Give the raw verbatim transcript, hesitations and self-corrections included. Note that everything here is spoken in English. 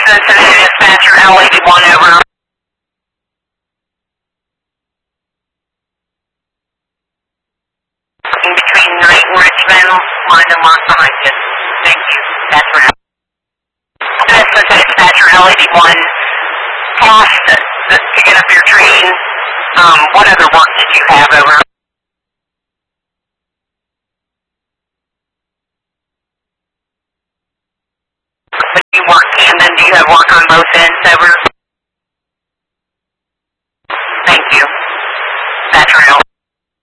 Cincinnati Dispatcher, L eighty-one, over. Between Knight and Richmond, line and lock behind you. Thank you. That's right. Cincinnati Dispatcher, L eighty-one, past the, the, to get up your train. Um, what other work did you have, over? You work Camden, do you have work on both ends, over?